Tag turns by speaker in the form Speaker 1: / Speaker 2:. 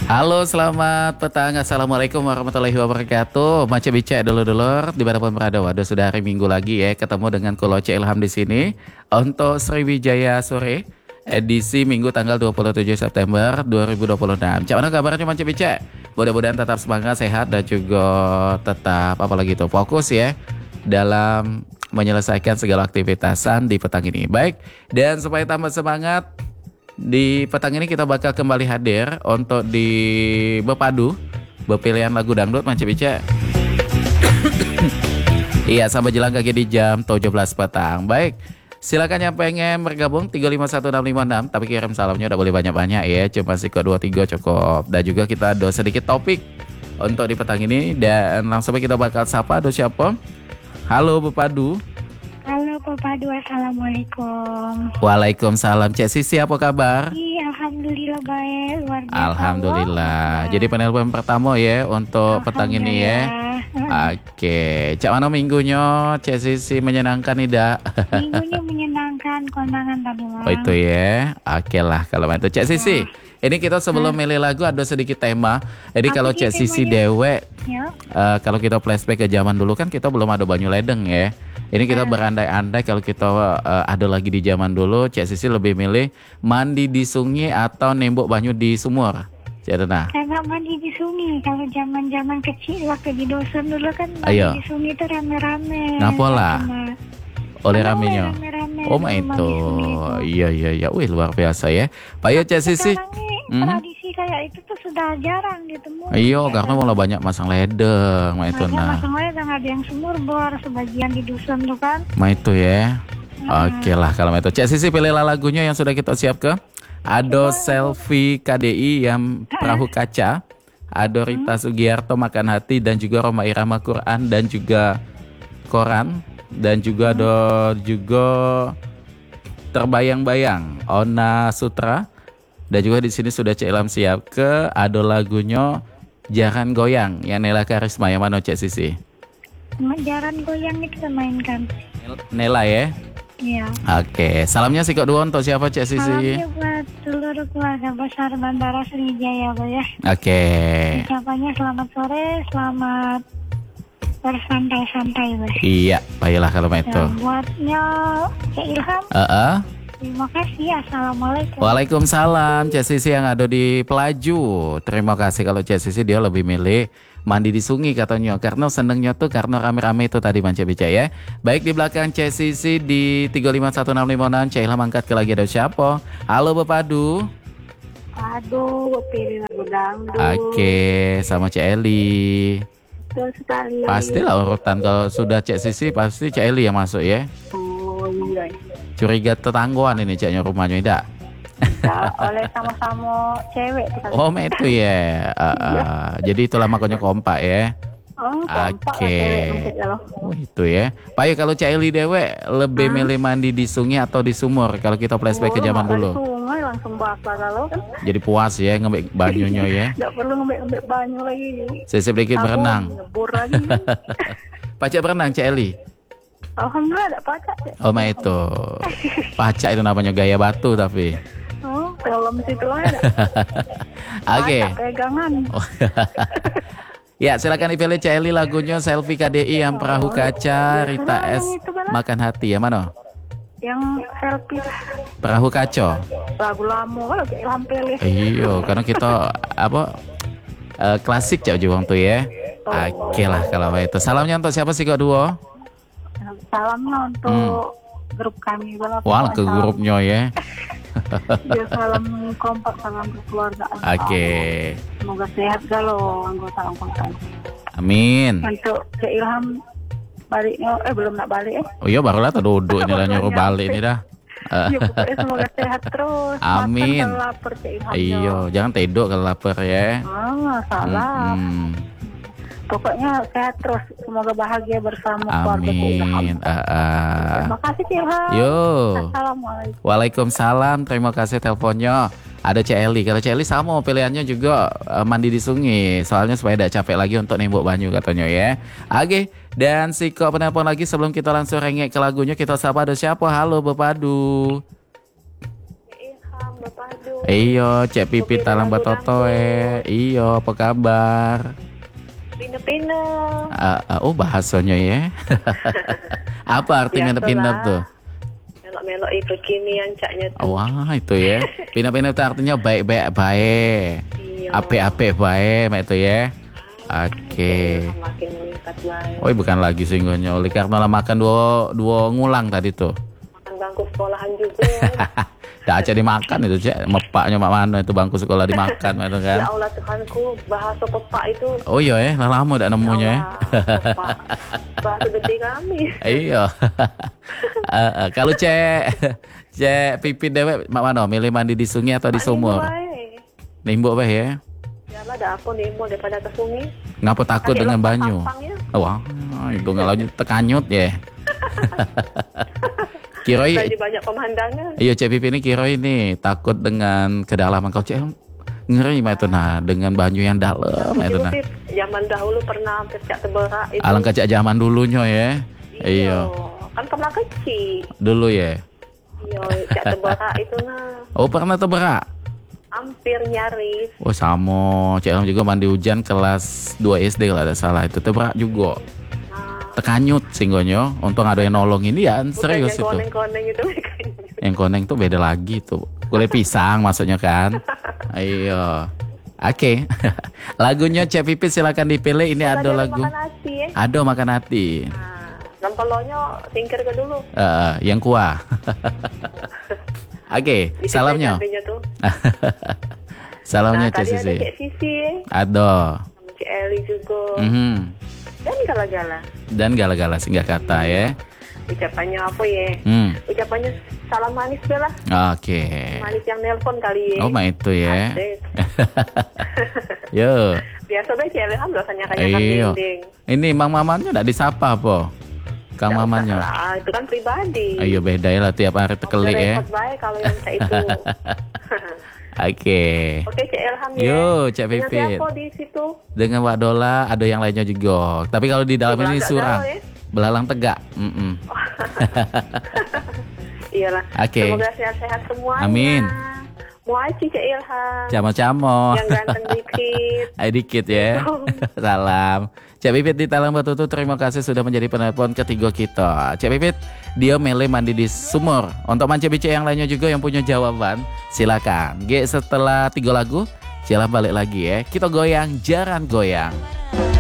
Speaker 1: Halo, selamat petang. Assalamualaikum warahmatullahi wabarakatuh. Macam bicara dulur-dulur di mana pun berada. Waduh, sudah hari Minggu lagi ya. Ketemu dengan Kuloce Ilham di sini untuk Sriwijaya Sore edisi Minggu tanggal 27 September 2026. Cak mana kabarnya Macam bicara? Mudah-mudahan tetap semangat, sehat dan juga tetap apalagi itu fokus ya dalam menyelesaikan segala aktivitasan di petang ini. Baik, dan supaya tambah semangat di petang ini kita bakal kembali hadir untuk di Bepadu Bepilihan lagu dangdut Macam Ica. Iya, sampai jelang kaki di jam 17 petang. Baik, silakan yang pengen bergabung 351656. Tapi kirim salamnya udah boleh banyak-banyak ya. Cuma siko 23 cukup. Dan juga kita ada sedikit topik untuk di petang ini. Dan langsung kita bakal sapa ada siapa? Halo Bepadu.
Speaker 2: Halo Bapak Dua, Assalamualaikum.
Speaker 1: Waalaikumsalam. Cek Sisi apa kabar?
Speaker 2: Iya, Alhamdulillah baik, luar biasa.
Speaker 1: Alhamdulillah. Jadi penelpon pertama ya untuk petang ini ya. Oke. Cak mana minggunya? Cek Sisi menyenangkan tidak?
Speaker 2: Minggunya menyenangkan, kondangan tadi malam.
Speaker 1: Oh itu ya. Oke lah kalau itu Cek Sisi. Ini kita sebelum milih lagu ada sedikit tema. Jadi kalau Cek Sisi dewe,
Speaker 2: Ya.
Speaker 1: kalau kita flashback ke zaman dulu kan kita belum ada banyu ledeng ya. Ini kita berandai-andai kalau kita ada lagi di zaman dulu, Cek Sisi lebih milih mandi di sungai atau nembok banyu di sumur. Cek nah.
Speaker 2: Saya mandi di sungai. Kalau zaman-zaman kecil waktu di dosen dulu kan mandi
Speaker 1: Ayo.
Speaker 2: di sungai itu rame-rame.
Speaker 1: Ngapa lah? Oleh ramenya.
Speaker 2: Rame-rame
Speaker 1: Oh my
Speaker 2: mandi
Speaker 1: itu.
Speaker 2: sungai itu.
Speaker 1: Iya. Wih luar biasa ya. Pak yo Cek Sisi.
Speaker 2: Sekarang nih tradisi kayak itu tuh sudah jarang ditemukan.
Speaker 1: Iya, karena malah banyak masang ledeng, mah itu
Speaker 2: Banyak
Speaker 1: nah.
Speaker 2: masang ledeng, ada yang sumur bor, sebagian di dusun tuh kan.
Speaker 1: Mah itu ya. Oke lah kalau itu. Cek Sisi pilihlah lagunya yang sudah kita siapkan. Ada Selfie KDI yang Perahu Kaca, ada Rita Sugiarto Makan Hati dan juga Roma Irama Quran dan juga Koran dan juga ada juga Terbayang-bayang Ona Sutra dan juga di sini sudah Cek Ilham siap ke ada lagunya Jangan Goyang yang Nela Karisma yang mana Cek Sisi?
Speaker 2: Jaran goyang itu kita mainkan.
Speaker 1: Nela ya.
Speaker 2: Iya.
Speaker 1: Oke, salamnya sih kok dua untuk siapa Cek Sisi?
Speaker 2: Salamnya buat seluruh keluarga besar Bandara Sriwijaya, Bu ya.
Speaker 1: Oke.
Speaker 2: Ucapannya selamat sore, selamat bersantai-santai, Bu.
Speaker 1: Iya, baiklah kalau itu.
Speaker 2: Dan buatnya Cek Ilham, terima kasih. Assalamualaikum.
Speaker 1: Waalaikumsalam Cek Sisi yang ada di Pelaju. Terima kasih kalau Cek Sisi dia lebih milih mandi di sungai katanya. Karena senengnya tuh karena rame-rame itu tadi Manca Bica ya. Baik di belakang Cek Sisi di 351656 Cek Ilham angkat ke lagi ada siapa? Halo Bepadu.
Speaker 2: Aduh, pilih lagu dangdut.
Speaker 1: Oke, sama Cek Eli.
Speaker 2: Betul sekali.
Speaker 1: Pastilah urutan kalau sudah Cek Sisi pasti Cek Eli yang masuk ya.
Speaker 2: Oh iya.
Speaker 1: Curiga tetangguan ini Ceknya rumahnya tidak?
Speaker 2: Oleh sama-sama cewek kita.
Speaker 1: Oh itu ya. Jadi itulah makanya kompak ya.
Speaker 2: Oh, kompak
Speaker 1: Oke. Oh itu ya. Pak ya kalau Cak Eli dewe lebih milih mandi di sungai atau di sumur kalau kita flashback ke zaman dulu.
Speaker 2: Sungai langsung basah kalau kan.
Speaker 1: Jadi puas ya ngebek banyunya ya.
Speaker 2: Nggak perlu ngebek banyu lagi.
Speaker 1: Sisip dikit berenang.
Speaker 2: Ngebor lagi.
Speaker 1: Pacak berenang Cak Eli.
Speaker 2: Alhamdulillah ada pacak.
Speaker 1: Oh ma itu. Pacak itu namanya gaya batu tapi.
Speaker 2: Oh, film situ ada.
Speaker 1: Oke.
Speaker 2: Pacak pegangan.
Speaker 1: Ya silakan dipilih Cak Eli lagunya Selfie KDI yang Perahu Kaca Rita S Makan Hati ya mana?
Speaker 2: Yang selfie
Speaker 1: Perahu Kaca.
Speaker 2: lagu lama kalau Cak Ilham pilih.
Speaker 1: Iya, karena kita apa klasik Cak Juwang tuh ya. Oke lah kalau itu. Salamnya untuk siapa sih kok duo?
Speaker 2: Salamnya untuk grup kami.
Speaker 1: Wah ke grupnya ya.
Speaker 2: Ya, salam kompak, salam kekeluargaan.
Speaker 1: Oke.
Speaker 2: Semoga sehat kalau anggota.
Speaker 1: Amin.
Speaker 2: Untuk Cak Ilham baliknya, belum nak balik.
Speaker 1: Oh iya barulah duduk ini lah nyuruh balik nih dah.
Speaker 2: Ya pokoknya semoga sehat terus.
Speaker 1: Amin.
Speaker 2: Makan kalau lapar Cak Ilham.
Speaker 1: Iya, jangan tidur kalau lapar ya.
Speaker 2: Salah. Pokoknya sehat terus. Semoga bahagia bersama keluarga Cak Ilham.
Speaker 1: Amin.
Speaker 2: Terima kasih Cak Ilham.
Speaker 1: Yo.
Speaker 2: Assalamualaikum.
Speaker 1: Waalaikumsalam. Terima kasih teleponnya. Ada Cak Eli. Kalau Cak Eli sama pilihannya juga mandi di sungai. Soalnya supaya tidak capek lagi untuk nembok banyu katanya ya. Oke. Dan si kok penelpon lagi sebelum kita langsung rengek ke lagunya kita sapa ada siapa? Halo Bepadu.
Speaker 2: Ilham, Bepadu.
Speaker 1: Iyo, Cek Pipit talang batotoe. Iyo, apa kabar?
Speaker 2: Pina-pina.
Speaker 1: Oh, bahasanya ya. Apa arti pinap-pinap tuh?
Speaker 2: Melok-melok itu kekinian caknya tuh.
Speaker 1: Wah, itu ya. Pinap-pinap itu artinya baik-baik baik.
Speaker 2: Iya.
Speaker 1: Ape-ape baik, mak itu ya. Oke.
Speaker 2: Makin meningkat baik.
Speaker 1: Oh, bukan lagi singgonya. Oleh karena lah makan dua ngulang tadi tuh.
Speaker 2: Makan bangku sekolahan juga.
Speaker 1: Dah aja dimakan itu, Cek. Mepaknya mak mana itu bangku sekolah dimakan itu kan.
Speaker 2: Ya Allah Tuhanku, bahasa pepak itu.
Speaker 1: Oh iya ya, lama udah nemunya ya.
Speaker 2: Pepak. Bahasa gede kami.
Speaker 1: Iya. Kalau Cek Pipit dewek mak mana milih mandi di sungai atau di sumur? Nimbuk bae ya.
Speaker 2: Yalah dah aku nemo daripada ke sungai.
Speaker 1: Ngapa takut dengan banyu? Wah, itu nggak lanjut tekanyut ya. Kiroi.
Speaker 2: Lagi banyak pemandangan.
Speaker 1: Iya, Cek Pipit ini kiroi ini takut dengan kedalaman. Kau Cek ngeri mah itu nah dengan banyu yang dalam itu nah.
Speaker 2: Zaman dahulu pernah hampir cak teberak itu.
Speaker 1: Alangkah Cek zaman dulunya ya. Iya.
Speaker 2: Kan pernah kecil.
Speaker 1: Dulu ya.
Speaker 2: Iya, cak teberak itu nah.
Speaker 1: Oh, pernah teberak?
Speaker 2: Hampir nyaris.
Speaker 1: Oh, sama. Cek juga mandi hujan kelas 2 SD kalau ada salah. Itu teberak juga. Tekanyut singgonya. Untung ada yang nolongin dia. Serius itu.
Speaker 2: Koneng-koneng itu.
Speaker 1: Yang koneng tuh beda lagi tuh. Kulit pisang maksudnya kan. Ayo. Oke. Lagunya Cek Pipit silakan dipilih. Ini ada lagu.
Speaker 2: Makan hati ya.
Speaker 1: Ada makan hati.
Speaker 2: Lempelonyo singkir ke dulu.
Speaker 1: Yang kuah. Oke, salamnya. Salamnya Cek Sisi.
Speaker 2: Ada Cek Sisi.
Speaker 1: Ada.
Speaker 2: Sama Cek Eli juga. Dan gala-gala.
Speaker 1: Dan gala-gala singgah kata ya.
Speaker 2: Ucapannya apa ya? Ucapannya salam manis bela.
Speaker 1: Oke.
Speaker 2: Manis yang nelpon kali ya.
Speaker 1: Oh, mah itu ya. Yo.
Speaker 2: Biasa bae Cek Elham dosanya kanyakan dinding.
Speaker 1: Ini Mang Mamannya enggak disapa apa? Kang Mamannya.
Speaker 2: Itu kan pribadi.
Speaker 1: Ayo beda ya lah tiap hari tekelik ya.
Speaker 2: Repot baik kalau yang kayak itu.
Speaker 1: Oke,
Speaker 2: Cek Elham ya.
Speaker 1: Yo, Cek Pipit.
Speaker 2: Dengan siapa di situ?
Speaker 1: Dengan Wak Dola, ada yang lainnya juga. Tapi kalau di dalam ini surang.
Speaker 2: Ya?
Speaker 1: Belalang tegak.
Speaker 2: Iyalah.
Speaker 1: Oke.
Speaker 2: Semoga sehat-sehat semuanya.
Speaker 1: Amin.
Speaker 2: Muaci Cek Ilham.
Speaker 1: Camo-camo.
Speaker 2: Yang ganteng dikit.
Speaker 1: Dikit ya. Salam. Cek Pipit di Talang Batutu, terima kasih sudah menjadi penelpon ketiga kita. Cek Pipit, dia milih mandi di sumur. Untuk mance-bice yang lainnya juga yang punya jawaban, silakan. Setelah 3 lagu, silakan balik lagi ya. Kita goyang, jarang goyang.